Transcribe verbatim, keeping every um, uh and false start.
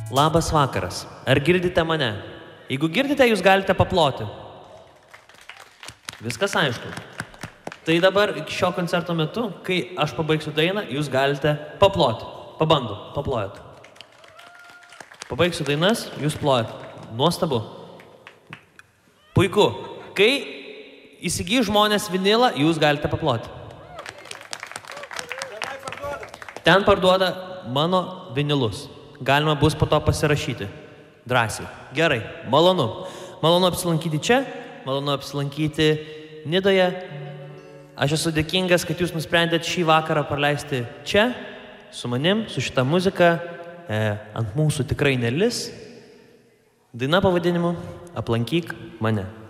Labas vakaras. Ar girdite mane? Jeigu girdite, jūs galite paploti. Viskas aišku. Tai dabar šio koncerto metu, kai aš pabaigsiu dainą, jūs galite paploti. Pabandom, paplojat. Pabaigsiu dainas, jūs plojat. Nuostabu. Puiku. Kai įsigyj žmonės vinilą, jūs galite paploti. Ten parduoda mano vinilus. Galima bus po to pasirašyti. Drąsiai. Gerai. Malonu. Malonu apsilankyti čia. Malonu apsilankyti Nidoje. Aš esu dėkingas, kad jūs nusprendėt šį vakarą praleisti čia, su manim, su šita muzika. E, ant mūsų tikrai nelis. Daina pavadinimu Aplankyk mane.